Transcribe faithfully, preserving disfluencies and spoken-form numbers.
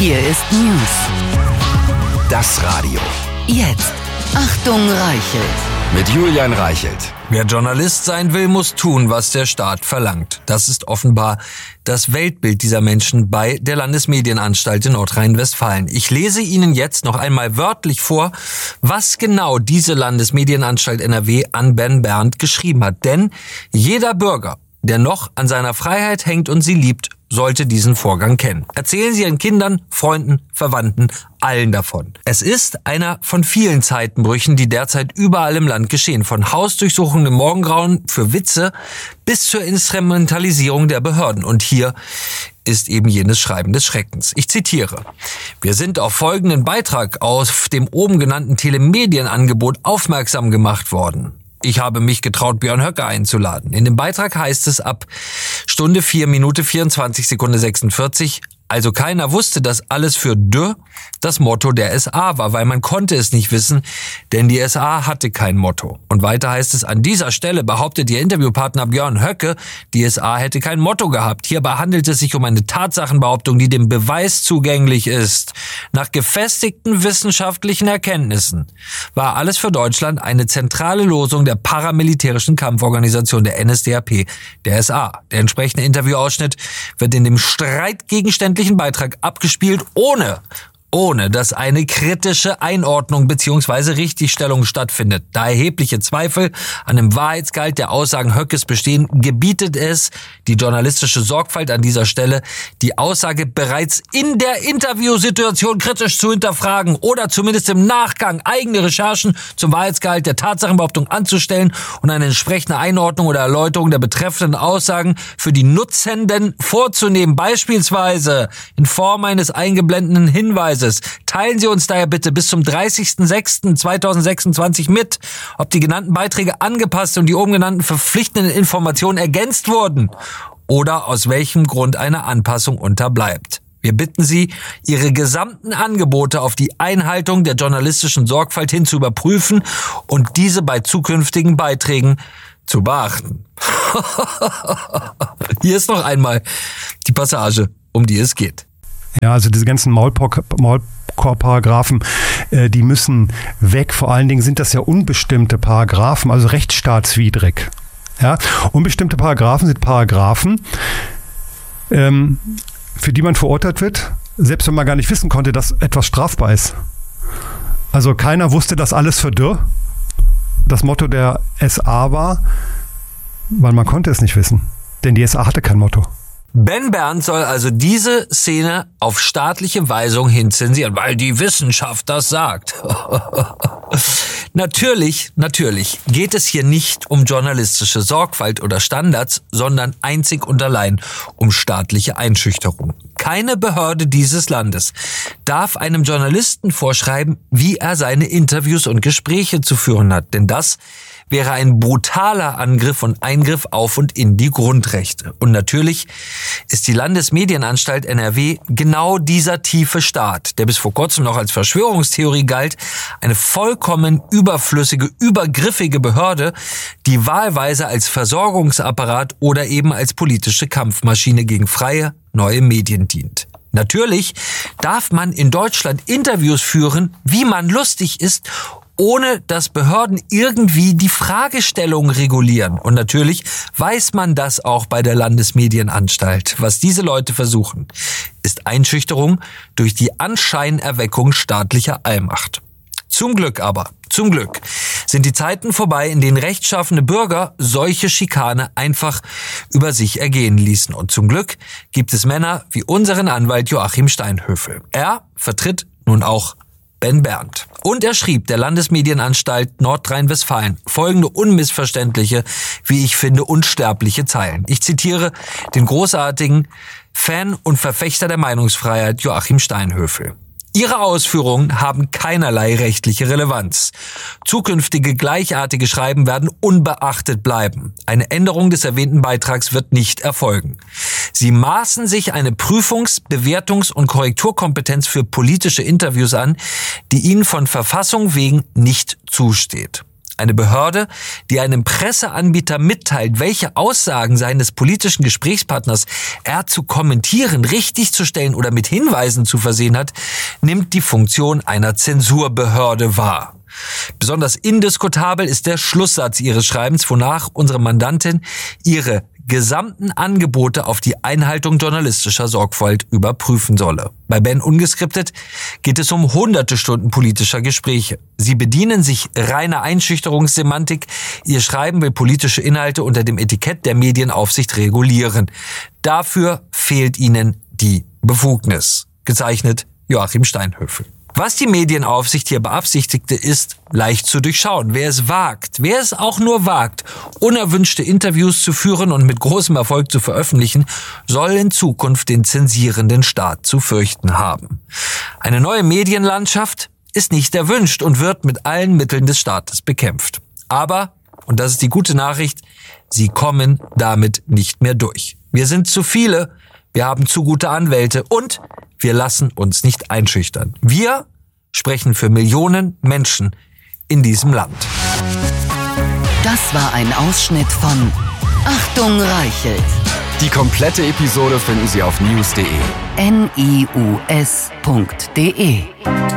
Hier ist News. Das Radio. Jetzt. Achtung, Reichelt. Mit Julian Reichelt. Wer Journalist sein will, muss tun, was der Staat verlangt. Das ist offenbar das Weltbild dieser Menschen bei der Landesmedienanstalt in Nordrhein-Westfalen. Ich lese Ihnen jetzt noch einmal wörtlich vor, was genau diese Landesmedienanstalt N R W an Ben Berndt geschrieben hat. Denn jeder Bürger, der noch an seiner Freiheit hängt und sie liebt, sollte diesen Vorgang kennen. Erzählen Sie Ihren Kindern, Freunden, Verwandten, allen davon. Es ist einer von vielen Zeitenbrüchen, die derzeit überall im Land geschehen. Von Hausdurchsuchungen im Morgengrauen für Witze bis zur Instrumentalisierung der Behörden. Und hier ist eben jenes Schreiben des Schreckens. Ich zitiere. Wir sind auf folgenden Beitrag aus dem oben genannten Telemedienangebot aufmerksam gemacht worden. Ich habe mich getraut, Björn Höcke einzuladen. In dem Beitrag heißt es ab Stunde vier Minute vierundzwanzig Sekunde sechsundvierzig, also keiner wusste, dass alles für D das Motto der S A war, weil man konnte es nicht wissen, denn die S A hatte kein Motto. Und weiter heißt es, an dieser Stelle behauptet Ihr Interviewpartner Björn Höcke, die S A hätte kein Motto gehabt. Hierbei handelt es sich um eine Tatsachenbehauptung, die dem Beweis zugänglich ist. Nach gefestigten wissenschaftlichen Erkenntnissen war alles für Deutschland eine zentrale Losung der paramilitärischen Kampforganisation der N S D A P, der S A. Der entsprechende Interviewausschnitt wird in dem streitgegenständlichen Beitrag abgespielt, ohne ohne dass eine kritische Einordnung bzw. Richtigstellung stattfindet. Da erhebliche Zweifel an dem Wahrheitsgehalt der Aussagen Höckes bestehen, gebietet es die journalistische Sorgfalt an dieser Stelle, die Aussage bereits in der Interviewsituation kritisch zu hinterfragen oder zumindest im Nachgang eigene Recherchen zum Wahrheitsgehalt der Tatsachenbehauptung anzustellen und eine entsprechende Einordnung oder Erläuterung der betreffenden Aussagen für die Nutzenden vorzunehmen, beispielsweise in Form eines eingeblendeten Hinweises. Teilen Sie uns daher bitte bis zum dreißigsten sechsten zweitausendsechsundzwanzig mit, ob die genannten Beiträge angepasst und die oben genannten verpflichtenden Informationen ergänzt wurden oder aus welchem Grund eine Anpassung unterbleibt. Wir bitten Sie, Ihre gesamten Angebote auf die Einhaltung der journalistischen Sorgfalt hin zu überprüfen und diese bei zukünftigen Beiträgen zu beachten. Hier ist noch einmal die Passage, um die es geht. Ja, also diese ganzen Maulkorb-Paragraphen, äh, die müssen weg. Vor allen Dingen sind das ja unbestimmte Paragraphen, also rechtsstaatswidrig. Ja, unbestimmte Paragraphen sind Paragraphen, ähm, für die man verurteilt wird, selbst wenn man gar nicht wissen konnte, dass etwas strafbar ist. Also keiner wusste, dass alles für D das Motto der S A war, weil man konnte es nicht wissen. Denn die S A hatte kein Motto. Ben Berndt soll also diese Szene auf staatliche Weisung hin zensieren, weil die Wissenschaft das sagt. Natürlich, natürlich geht es hier nicht um journalistische Sorgfalt oder Standards, sondern einzig und allein um staatliche Einschüchterung. Keine Behörde dieses Landes darf einem Journalisten vorschreiben, wie er seine Interviews und Gespräche zu führen hat, denn das wäre ein brutaler Angriff und Eingriff auf und in die Grundrechte. Und natürlich ist die Landesmedienanstalt N R W genau dieser tiefe Staat, der bis vor kurzem noch als Verschwörungstheorie galt, eine vollkommen überflüssige, übergriffige Behörde, die wahlweise als Versorgungsapparat oder eben als politische Kampfmaschine gegen freie, neue Medien dient. Natürlich darf man in Deutschland Interviews führen, wie man lustig ist, ohne dass Behörden irgendwie die Fragestellung regulieren. Und natürlich weiß man das auch bei der Landesmedienanstalt. Was diese Leute versuchen, ist Einschüchterung durch die Anscheinerweckung staatlicher Allmacht. Zum Glück aber, zum Glück, sind die Zeiten vorbei, in denen rechtschaffene Bürger solche Schikane einfach über sich ergehen ließen. Und zum Glück gibt es Männer wie unseren Anwalt Joachim Steinhöfel. Er vertritt nun auch Ben Berndt. Und er schrieb der Landesmedienanstalt Nordrhein-Westfalen folgende unmissverständliche, wie ich finde, unsterbliche Zeilen. Ich zitiere den großartigen Fan und Verfechter der Meinungsfreiheit Joachim Steinhöfel. Ihre Ausführungen haben keinerlei rechtliche Relevanz. Zukünftige gleichartige Schreiben werden unbeachtet bleiben. Eine Änderung des erwähnten Beitrags wird nicht erfolgen. Sie maßen sich eine Prüfungs-, Bewertungs- und Korrekturkompetenz für politische Interviews an, die ihnen von Verfassung wegen nicht zusteht. Eine Behörde, die einem Presseanbieter mitteilt, welche Aussagen seines politischen Gesprächspartners er zu kommentieren, richtigzustellen oder mit Hinweisen zu versehen hat, nimmt die Funktion einer Zensurbehörde wahr. Besonders indiskutabel ist der Schlusssatz ihres Schreibens, wonach unsere Mandantin ihre gesamten Angebote auf die Einhaltung journalistischer Sorgfalt überprüfen solle. Bei Ben Ungeskriptet geht es um hunderte Stunden politischer Gespräche. Sie bedienen sich reiner Einschüchterungssemantik. Ihr Schreiben will politische Inhalte unter dem Etikett der Medienaufsicht regulieren. Dafür fehlt ihnen die Befugnis. Gezeichnet Joachim Steinhöfel. Was die Medienaufsicht hier beabsichtigte, ist leicht zu durchschauen. Wer es wagt, wer es auch nur wagt, unerwünschte Interviews zu führen und mit großem Erfolg zu veröffentlichen, soll in Zukunft den zensierenden Staat zu fürchten haben. Eine neue Medienlandschaft ist nicht erwünscht und wird mit allen Mitteln des Staates bekämpft. Aber, und das ist die gute Nachricht, sie kommen damit nicht mehr durch. Wir sind zu viele, wir haben zu gute Anwälte und wir lassen uns nicht einschüchtern. Wir sprechen für Millionen Menschen in diesem Land. Das war ein Ausschnitt von Achtung Reichelt. Die komplette Episode finden Sie auf news punkt de. N I U S punkt de